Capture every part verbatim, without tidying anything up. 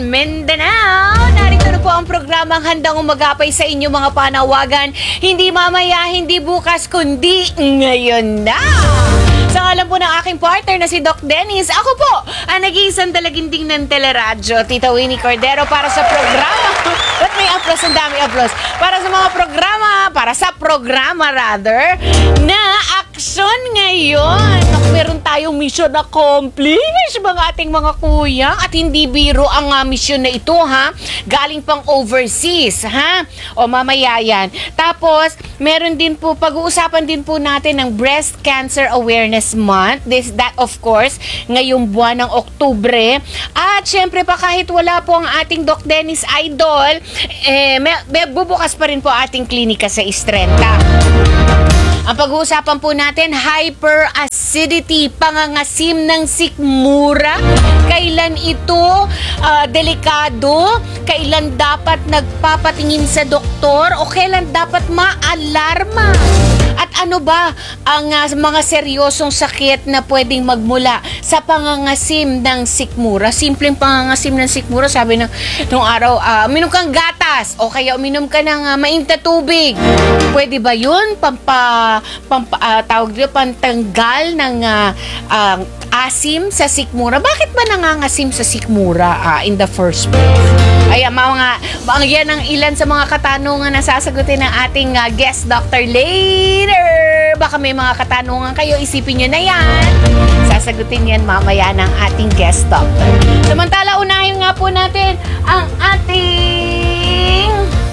Mindanao. Narito na po ang programang handang umagapay sa inyo mga panawagan. Hindi mamaya, hindi bukas, kundi ngayon na. Sa ngalan po ng aking partner na si Doc Dennis, ako po ang nag-iisang dalaginding ng teleradyo, Tita Winnie Cordero, para sa programa. Ba't may applause? Ang dami applause. Para sa mga programa, para sa programa rather, na aksyon ngayon. Naku, meron tayong mission accomplished, mga ating mga kuya. At hindi biro ang uh, mission na ito, ha? Galing pang overseas, ha? O mamaya yan. Tapos, meron din po, pag-uusapan din po natin ng Breast Cancer Awareness Month. This, that of course, ngayong buwan ng Oktubre. At syempre pa, kahit wala po ang ating Doc Dennis Idol, eh, may, may bubukas pa rin po ating klinika sa Istrenta. Ang pag-uusapan po natin, hyperacidity, pangangasim ng sikmura. Kailan ito uh, delikado? Kailan dapat nagpapatingin sa doktor? O kailan dapat maalarma? At ano ba ang uh, mga seryosong sakit na pwedeng magmula sa pangangasim ng sikmura? Simpleng pangangasim ng sikmura, sabi ng nung araw, uh, uminom kang gatas o kaya uminom ka ng uh, mainit na tubig. Pwede ba yun? Pampa, pampa, uh, tawag dito, pantanggal ng uh, uh, asim sa sikmura. Bakit ba nangangasim sa sikmura uh, in the first place? Ay, mga, mga yan ang ilan sa mga katanungan na sasagutin ng ating uh, guest doctor later. Baka may mga katanungan kayo, isipin nyo na yan. Sasagutin yan mamaya ng ating guest doctor. Samantala, unahin nga po natin ang ating...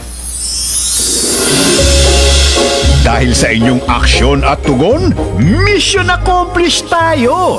Dahil sa inyong aksyon at tugon, mission accomplished tayo!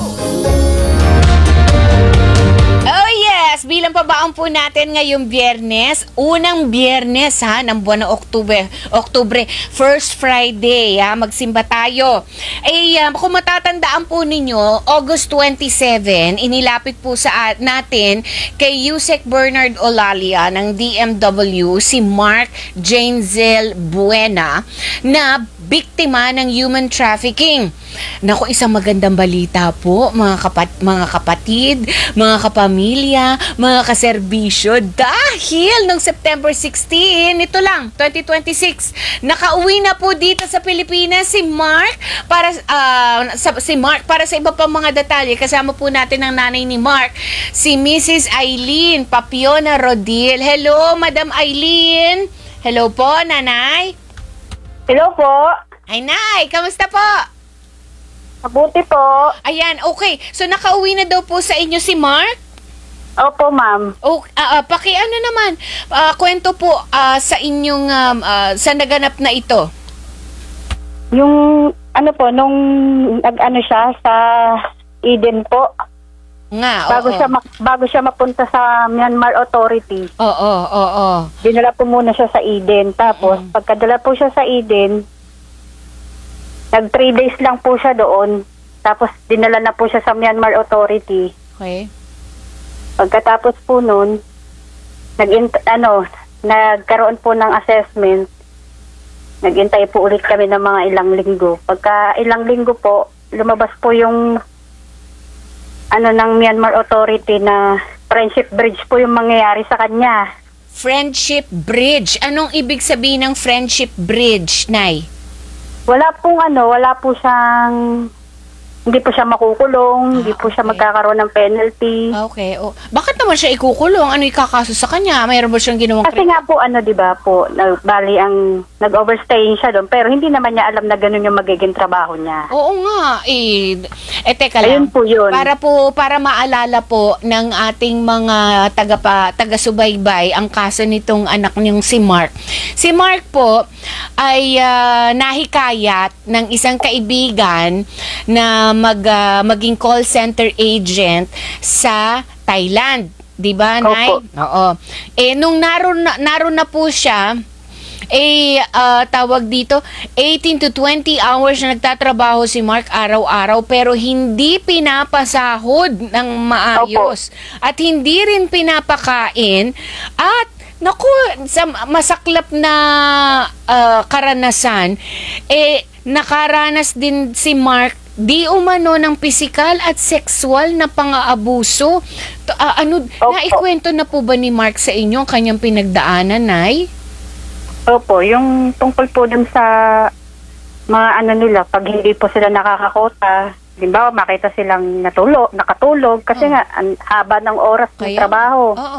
Oh yes! Bilang pabaon po natin ngayong Biyernes, unang Biyernes ha, ng buwan ng Oktubre, Oktubre, first Friday ha, magsimba tayo. Eh, um, kung matatandaan po ninyo, August twenty-seven, inilapit po sa at natin kay Yusek Bernard Olalia ng D M W si Mark Janezel Buena na biktima ng human trafficking. Naku, isang magandang balita po, mga, kapat, mga kapatid, mga kapamilya, mga kaserbisyo. Dahil noong September sixteen, ito lang, twenty twenty-six, nakauwi na po dito sa Pilipinas si Mark para uh, sa, si Mark para sa iba pang mga detalye. Kasama po natin ang nanay ni Mark, si Missus Eileen Papiona Rodil. Hello, Madam Eileen. Hello po, nanay. Hello po. Ay, nay, kamusta po? Mabuti po. Ayan, okay. So, nakauwi na daw po sa inyo si Mark? Opo, ma'am. Oh, uh, uh, paki ano naman, uh, kwento po uh, sa inyong, um, uh, sa naganap na ito. Yung, ano po, nung nag-ano siya sa Eden po. Nga, bago oo. siya ma- bago siya mapunta sa Myanmar Authority. Oo, oo, oo. Dinala po muna siya sa Eden. Tapos, Mm. pagkadala po siya sa Eden, nag three days lang po siya doon. Tapos, dinala na po siya sa Myanmar Authority. Okay. Pagkatapos po noon, nag ano, nagkaroon po ng assessment. Naghintay po ulit kami ng mga ilang linggo. Pagka ilang linggo po, lumabas po yung ano ng Myanmar Authority na friendship bridge po yung mangyayari sa kanya. Friendship bridge. Anong ibig sabihin ng friendship bridge, nay? Wala pong ano, wala po siyang, hindi po siya makukulong, hindi Ah, po siya okay. magkakaroon ng penalty. Okay. Oh. Bakit naman siya ikukulong? Ano ikakaso sa kanya? Mayroon ba siyang ginawang Kasi nga po ano, 'di ba po, nag, bali ang nag-overstay siya doon, pero hindi naman niya alam na gano'n yung magiging trabaho niya. Oo nga. Eh, eh teka lang. Ayun po yun. Para po para maalala po ng ating mga taga pa, taga-subaybay ang kaso nitong anak niyong si Mark. Si Mark po ay uh, nahikayat ng isang kaibigan na mag uh, maging call center agent sa Thailand. 'Di ba, Nay? Opo. Oo. Eh nung naroon na, naroon na po siya, eh, uh, tawag dito, eighteen to twenty hours na nagtatrabaho si Mark araw-araw pero hindi pinapasahod ng maayos. Opo. At hindi rin pinapakain at naku, sa masaklap na uh, karanasan, eh, nakaranas din si Mark di umano ng pisikal at sexual na pang-aabuso. To- ah, ano, Opo. naikwento na po ba ni Mark sa inyo ang kanyang pinagdaanan, Nay? Opo, yung tungkol po dun sa mga ano nila, pag hindi po sila nakakakota, di ba, makita silang natulog, nakatulog, kasi Oh. nga, ang haba ng oras ng Kaya- trabaho. Oo.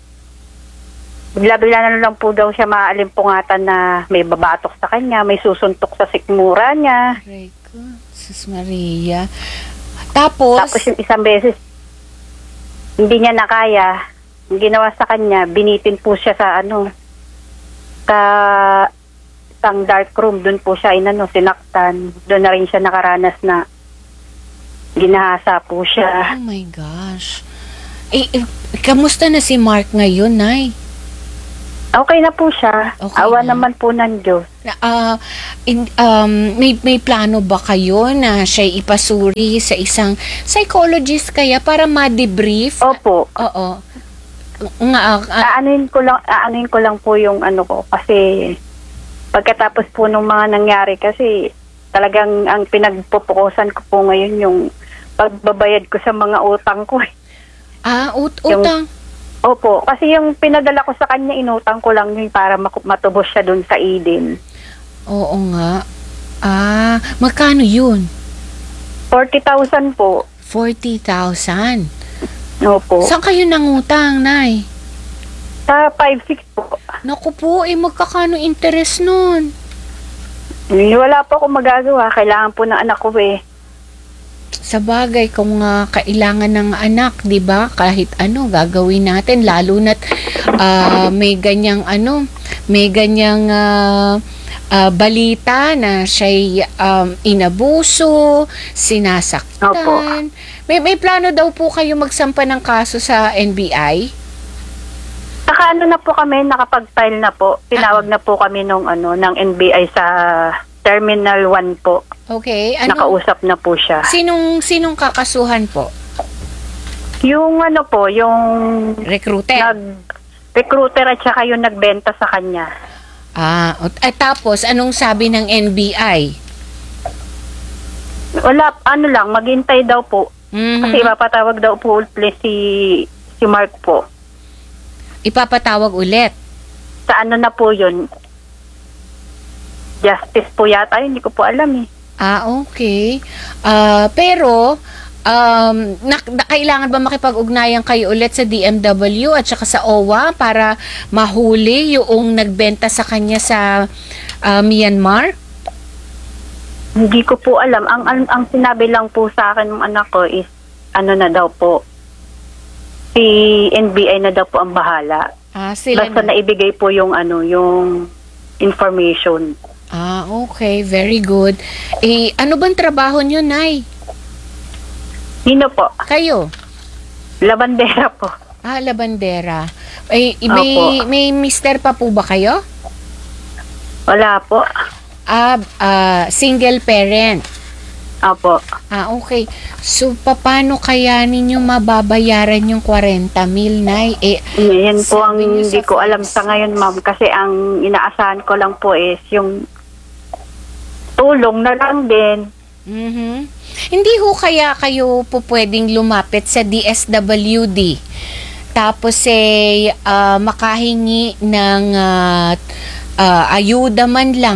Bigla-bigla na lang po daw siya maalimpungatan na may babatok sa kanya, may susuntok sa sikmura niya. Aray ko, Sus Maria. Tapos, Tapos yung isang beses, hindi niya nakaya. Ang ginawa sa kanya, binitin po siya sa ano, sa isang dark room. Doon po siya inano, sinaktan. Doon na rin siya nakaranas na ginahasa po siya. oh my gosh. Eh, eh, kamusta na si Mark ngayon, Nay? Okay na po siya. Okay Awa na. naman po ng Diyos. Na, ah, in, um, may, may plano ba kayo na siya ipasuri sa isang psychologist kaya para ma-debrief? Opo. Oo. Nga, ah, ah, Aanuin ko lang, aanuin ko lang po yung ano ko. Kasi pagkatapos po nung mga nangyari, kasi talagang ang pinagpupukusan ko po ngayon yung pagbabayad ko sa mga utang ko. ah, ut- yung- utang. Opo, kasi yung pinadala ko sa kanya, inutang ko lang yun para maku- matubos siya dun sa Eden. Oo nga. Ah, magkano yun? forty thousand po. forty thousand. Opo. Saan kayo nangutang, Nay? Sa five six po. Naku po, eh magkakano interest nun? Eh, Wala po akong magagawa. Kailangan po ng anak ko eh. Sa bagay, kung uh, kailangan ng anak, 'di ba? Kahit ano gagawin natin, lalo na't ah, may ganyang ano, may ganyang ah, ah, balita na siya'y um, inabuso, sinasaktan. Opo. May may plano daw po kayo magsampa ng kaso sa N B I? Saka ano na po kami, nakapag-file na po. Tinawag na po kami nung ano, ng N B I sa Terminal one po. Okay, ano? Nakausap na po siya. Sinong sinong kakasuhan po? Yung ano po, yung Recruiter. nag-recruiter at saka yung nagbenta sa kanya. Ah, at, at tapos anong sabi ng N B I? Wala, ano lang, maghintay daw po. Mhm. Kasi mapatawag daw po ulit si, si Mark po. Ipapatawag ulit. Sa ano na po yun? Justice po yata, hindi ko po alam eh. Ah, okay. Ah, pero um, na, na- kailangan ba makipag-ugnayan kayo ulit sa D M W at saka sa O W A para mahuli yung nagbenta sa kanya sa ah, Myanmar? Hindi ko po alam. Ang, ang, ang sinabi lang po sa akin ng anak ko is, ano na daw po, si N B I na daw po ang bahala. Ah, sila Basta na. naibigay po yung ano, yung information. Ah, okay. Very good. Eh, ano bang trabaho nyo, Nay? Sino po? Kayo? Labandera po. Ah, labandera. Eh, may, Opo. may mister pa po ba kayo? Wala po. Ah, ah, single parent. Apo. Ah, okay. So, paano kaya ninyo mababayaran yung forty mil, Nay? Eh, Yan po ang Sabi niyo hindi sa ko alam first- sa ngayon, ma'am. Kasi ang inaasahan ko lang po is yung tulong na lang din. mhm. Hindi ho kaya kayo po pwedeng lumapit sa D S W D tapos eh ah, makahingi ng ah, ah, ayuda man lang.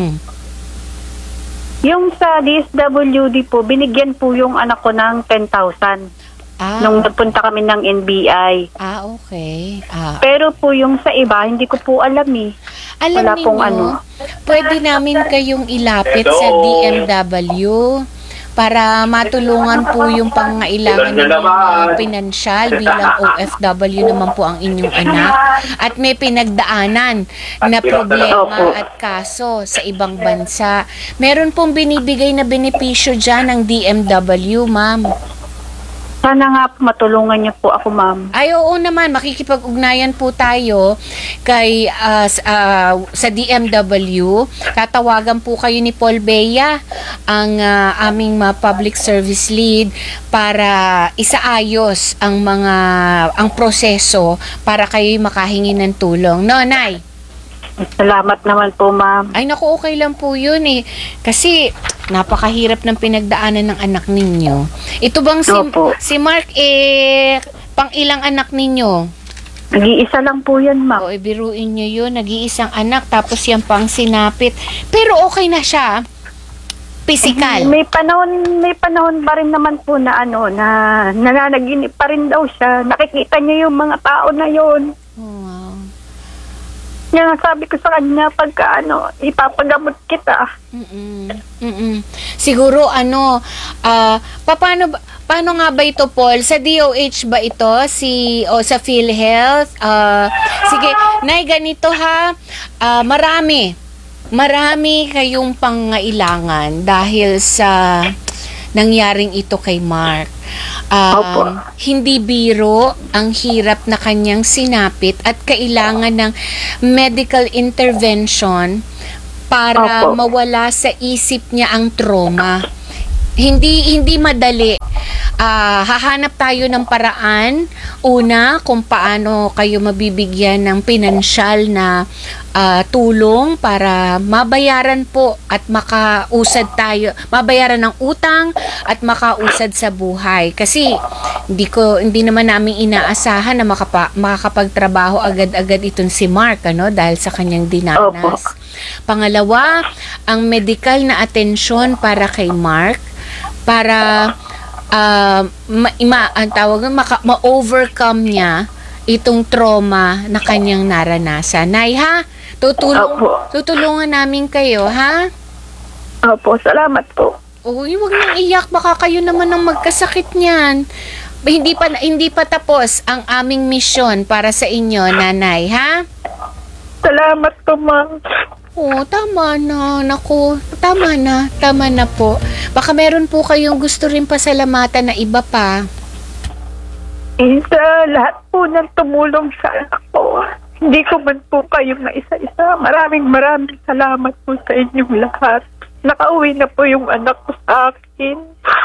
Yung sa D S W D po, binigyan po yung anak ko ng ten thousand Ah, nung nagpunta kami ng N B I. ah okay. Ah, Pero po yung sa iba, hindi ko po alam eh. alam wala niyo, pong ano. pwede namin kayong ilapit sa D M W para matulungan po yung pangailangan ng mga pinansyal bilang O F W naman po ang inyong anak at may pinagdaanan na problema Opo. at kaso sa ibang bansa. Meron pong binibigay na benepisyo dyan ng D M W, ma'am. Sana nga po matulungan niyo po ako, ma'am. Ay, oo naman, makikipag-ugnayan po tayo kay, ah, s- ah, sa D M W. Tatawagan po kayo ni Paul Bea, ang ah, aming mga public service lead, para isaayos ang mga, ang proseso para kayo makahingi ng tulong. No, Nay? Salamat naman po, ma'am. Ay, naku, okay lang po yun eh. Kasi, Napakahirap ng pinagdaanan ng anak ninyo. Ito bang si, Opo. si Mark, eh, pang ilang anak ninyo? Nag-iisa lang po yan, ma'am. O, ibiruin nyo yun, nag-iisang anak, tapos yan pang sinapit. Pero okay na siya. Physical. May panahon, may panahon pa rin naman po na ano, na nananaginip pa rin daw siya. Nakikita niya yung mga tao na yon. Oh, wow. Kaya nga sabi ko sa kanya, pagka ano, ipapagamot kita. Mm-mm. Mm-mm. Siguro ano, ah, paano ba, paano nga ba ito, Paul? Sa D O H ba ito? Si, o sa PhilHealth? Ah, sige, Nay, ganito ha. Ah, marami. Marami kayong pangailangan dahil sa nangyaring ito kay Mark. Opo. Um, hindi biro ang hirap na kanyang sinapit at kailangan ng medical intervention para Opo. mawala sa isip niya ang trauma. Hindi hindi madali. Ah, hahanap tayo ng paraan. Una, kung paano kayo mabibigyan ng pinansyal na ah, tulong para mabayaran po at makausad tayo, mabayaran ng utang at makausad sa buhay. Kasi hindi ko hindi naman namin inaasahan na makapa, makakapagtrabaho agad-agad itong si Mark, ano, dahil sa kanyang dinanas. Opo. Pangalawa, ang medical na atensyon para kay Mark para uh, ma, ma, ang tawag maka, ma-overcome niya itong trauma na kanyang naranasan. Nay, ha? Tutulong, Opo. tutulungan namin kayo, ha? Opo, salamat po. Uy, huwag nang iyak. Baka kayo naman ang magkasakit niyan. Hindi pa, hindi pa tapos ang aming misyon para sa inyo, nanay, ha? Salamat po, ma'am. Oo, tama na. Naku, tama na. Tama na po. Baka meron po kayong gusto rin pasalamatan na iba pa. Eh, sa lahat po ng tumulong sa anak ko, hindi ko man po kayo na isa-isa. Maraming maraming salamat po sa inyong lahat. Nakauwi na po yung anak ko sa akin.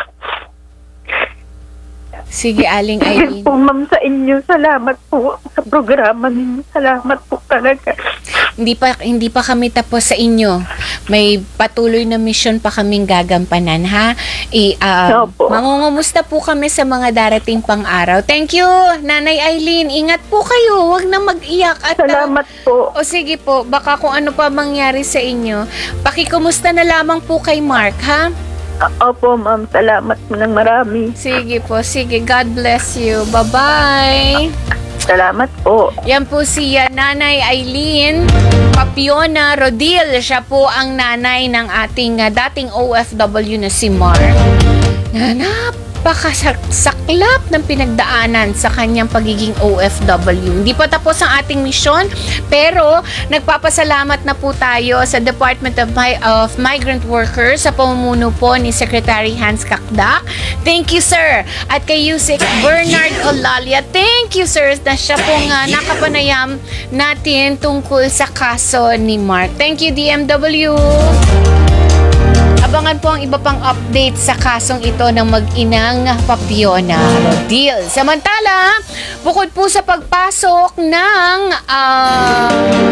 Sige, Aling Aileen. Ayun po, ma'am, sa inyo. Salamat po sa programa ninyo. Salamat po talaga. Hindi pa hindi pa kami tapos sa inyo. May patuloy na mission pa kaming gagampanan, ha? I uh, Opo. mangungumusta po kami sa mga darating pang araw. Thank you, Nanay Aileen. Ingat po kayo. Huwag na mag-iyak at uh, Salamat po. o sige po, baka kung ano pa mangyari sa inyo, pakikumusta na lamang po kay Mark, ha? Opo, ma'am. Salamat po ng marami. Sige po, sige. God bless you. Bye-bye. Salamat po. Yan po si uh, Nanay Aileen Papiona Rodil. Siya po ang nanay ng ating uh, dating O F W na si Mark. Na napakasaklap ng pinagdaanan sa kanyang pagiging O F W. Hindi pa tapos ang ating misyon, pero nagpapasalamat na po tayo sa Department of, Mi- of Migrant Workers sa pamumuno po ni Secretary Hans Kakdak. Thank you, sir. At kay Yusek Bernard Olalia, thank you, sir, na siya pong uh, nakapanayam natin tungkol sa kaso ni Mark. Thank you, D M W. Abangan po ang iba pang update sa kasong ito ng mag-inang Papiona Rodil. Samantala, bukod po sa pagpasok ng uh,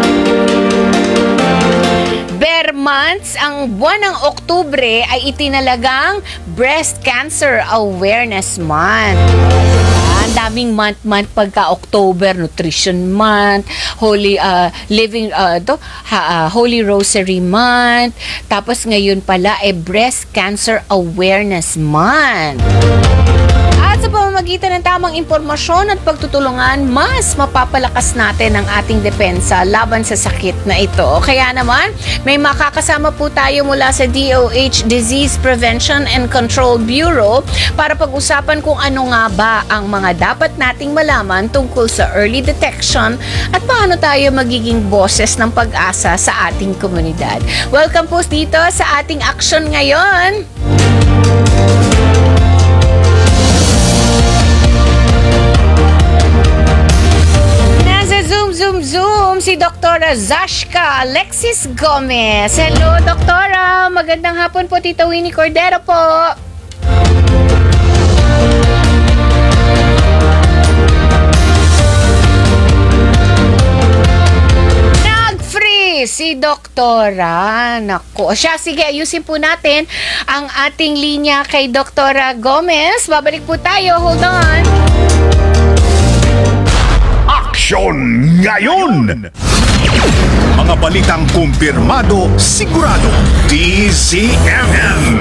Bear Months, ang buwan ng Oktubre ay itinalagang Breast Cancer Awareness Month. Ang daming month-month pagka October, Nutrition Month, Holy uh, Living uh, to, ha, uh, Holy Rosary Month, tapos ngayon pala eh Breast Cancer Awareness Month. At sa pamamagitan ng tamang impormasyon at pagtutulungan, mas mapapalakas natin ang ating depensa laban sa sakit na ito. Kaya naman, may makakasama po tayo mula sa D O H Disease Prevention and Control Bureau para pag-usapan kung ano nga ba ang mga dapat nating malaman tungkol sa early detection at paano tayo magiging boses ng pag-asa sa ating komunidad. Welcome po dito sa ating action ngayon. Zoom, zoom, zoom, si Doktora Zashka Alexis Gomez. Hello, Doktora. Magandang hapon po, Tita Winnie Cordero po. Nag-free si Doktora. Naku. O siya, sige, ayusin po natin ang ating linya kay Doktora Gomez. Babalik po tayo. Hold on. Aksyon ngayon! Mga balitang kumpirmado, sigurado. D Z M M.